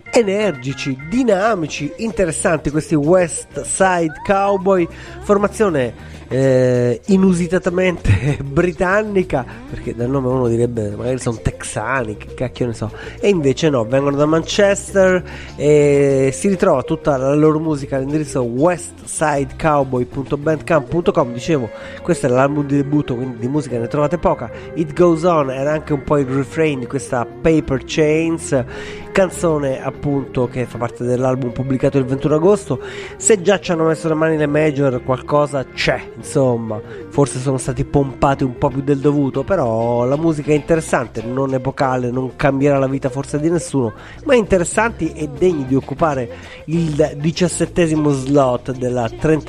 energici, dinamici, interessanti questi West Side Cowboy, formazione inusitatamente britannica, perché dal nome uno direbbe magari sono texani, che cacchio ne so, e invece no, vengono da Manchester e si ritrova tutta la loro musica all'indirizzo westsidecowboy.bandcamp.com. Dicevo, questo è l'album di debutto, quindi di musica ne trovate poca. It Goes On era anche un po' il refrain di questa Paper Chains, canzone appunto che fa parte dell'album pubblicato il 21 agosto. Se già ci hanno messo le mani le major, qualcosa c'è, insomma, forse sono stati pompati un po' più del dovuto, però la musica è interessante, non epocale, non cambierà la vita forse di nessuno, ma interessanti e degni di occupare il 17° slot della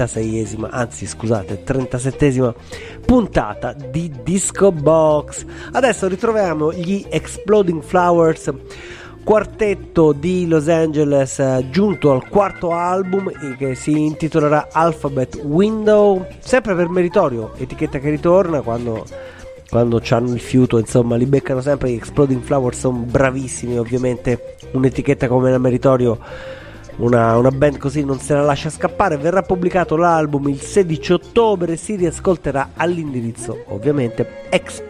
37esima puntata di Disco Box. Adesso ritroviamo gli Exploding Flowers, quartetto di Los Angeles, giunto al quarto album che si intitolerà Alphabet Window, sempre per Meritorio, etichetta che ritorna quando c'hanno il fiuto, insomma li beccano sempre. Gli Exploding Flowers sono bravissimi, ovviamente un'etichetta come la Meritorio, una band così non se la lascia scappare. Verrà pubblicato l'album il 16 ottobre, si riascolterà all'indirizzo ovviamente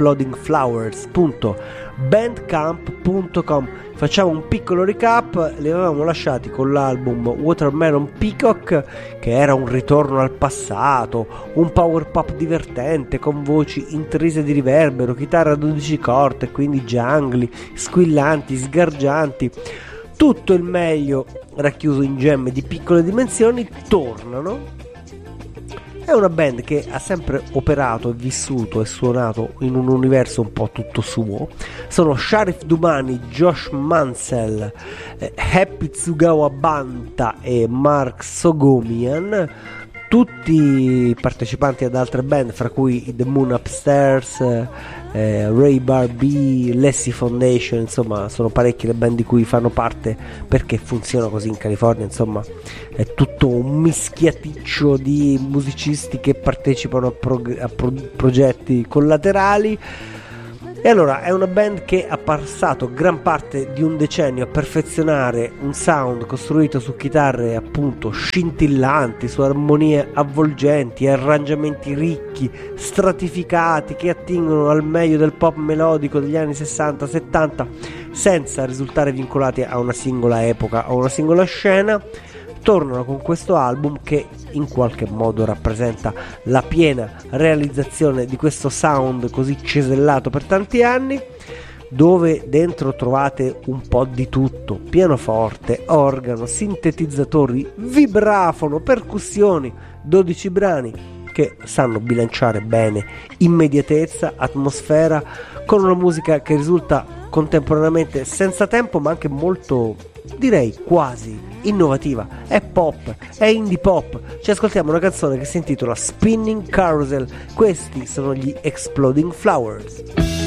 explodingflowers.bandcamp.com. Facciamo un piccolo recap: li avevamo lasciati con l'album Watermelon Peacock, che era un ritorno al passato, un power pop divertente con voci intrise di riverbero, chitarra a 12 corde, quindi jungly, squillanti, sgargianti, tutto il meglio racchiuso in gemme di piccole dimensioni. Tornano. È una band che ha sempre operato e vissuto e suonato in un universo un po' tutto suo. Sono Sharif Dumani, Josh Mansell, Happy Tsugawa Banta e Mark Sogomian, tutti partecipanti ad altre band, fra cui The Moon Upstairs, Ray Barbee, Lassie Foundation. Insomma, sono parecchie le band di cui fanno parte, perché funziona così in California. Insomma, è tutto un mischiaticcio di musicisti che partecipano a progetti collaterali. E allora è una band che ha passato gran parte di un decennio a perfezionare un sound costruito su chitarre appunto scintillanti, su armonie avvolgenti, arrangiamenti ricchi, stratificati, che attingono al meglio del pop melodico degli anni 60-70 senza risultare vincolati a una singola epoca o una singola scena. Tornano con questo album che in qualche modo rappresenta la piena realizzazione di questo sound così cesellato per tanti anni, dove dentro trovate un po' di tutto: pianoforte, organo, sintetizzatori, vibrafono, percussioni, 12 brani che sanno bilanciare bene immediatezza, atmosfera, con una musica che risulta contemporaneamente senza tempo ma anche molto, direi quasi innovativa. È pop, è indie pop. Ci ascoltiamo una canzone che si intitola Spinning Carousel. Questi sono gli Exploding Flowers.